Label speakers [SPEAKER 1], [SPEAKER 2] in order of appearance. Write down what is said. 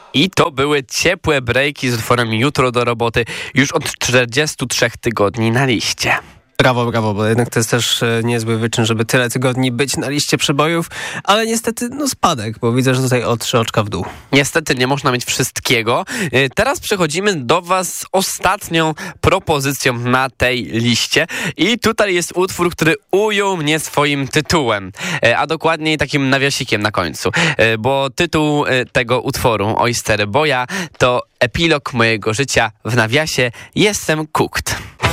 [SPEAKER 1] I to były ciepłe breaki z utworem Jutro do roboty już od 43 tygodni na liście.
[SPEAKER 2] Brawo, bo jednak to jest też niezły wyczyn, żeby tyle tygodni być na liście przebojów, ale niestety spadek, bo widzę, że tutaj o 3 oczka w dół.
[SPEAKER 1] Niestety nie można mieć wszystkiego. Teraz przechodzimy do was z ostatnią propozycją na tej liście i tutaj jest utwór, który ujął mnie swoim tytułem, a dokładniej takim nawiasikiem na końcu, bo tytuł tego utworu Oyster Boya to epilog mojego życia, w nawiasie jestem cooked.